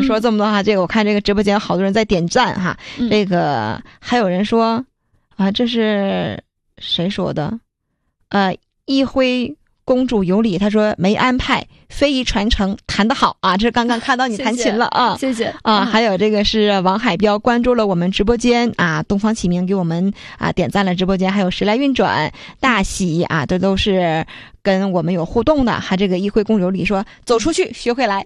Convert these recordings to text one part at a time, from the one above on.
说这么多哈，这个我看这个直播间好多人在点赞哈，这个还有人说啊，这是谁说的？一辉公主有礼，他说没安排非遗传承弹得好啊，这是刚刚看到你弹琴了啊， 谢谢啊，还有这个是王海彪关注了我们直播间啊，东方启明给我们啊点赞了直播间，还有时来运转大喜啊，这都是跟我们有互动的。还这个一辉公主有礼说走出去学会来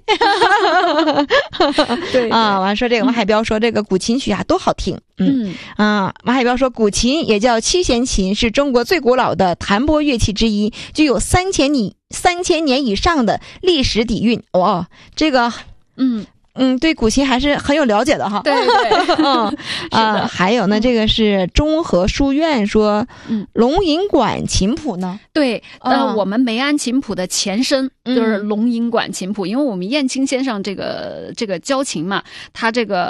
对啊，完说这个王海彪说这个古琴曲啊都好听。王海彪说古琴也叫七弦琴，是中国最古老的弹拨乐器之一，具有3000年以上的历史底蕴。哇，这个对古琴还是很有了解的哈。 对对， 还有呢，这个是中和书院说，龙吟馆琴谱呢？ 对，我们梅安琴谱的前身就是龙吟馆琴谱，因为我们燕青先生这个教琴嘛，他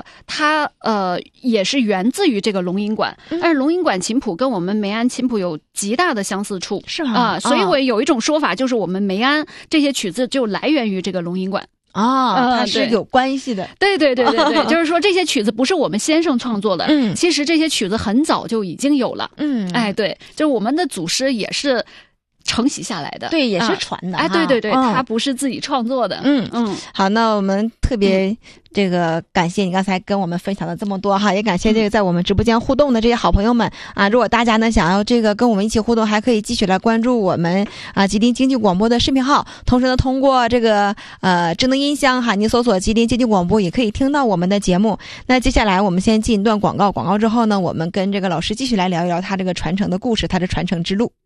也是源自于这个龙吟馆，但是龙吟馆琴谱跟我们梅安琴谱有极大的相似处， 是吗？ 所以我有一种说法，就是我们梅安这些曲子就来源于这个龙吟馆。 它是有关系的。 对，就是说这些曲子不是我们先生创作的，其实这些曲子很早就已经有了。对，就是我们的祖师也是承袭下来的， 对，也是传的。 对，他不是自己创作的。 好，那我们特别这个感谢你刚才跟我们分享的这么多哈，也感谢这个在我们直播间互动的这些好朋友们啊。如果大家呢想要这个跟我们一起互动，还可以继续来关注我们吉林经济广播的视频号，同时呢通过这个智能音箱哈，你搜索吉林经济广播也可以听到我们的节目。那接下来我们先进一段广告之后呢，我们跟这个老师继续来聊一聊他这个传承的故事，他的传承之路。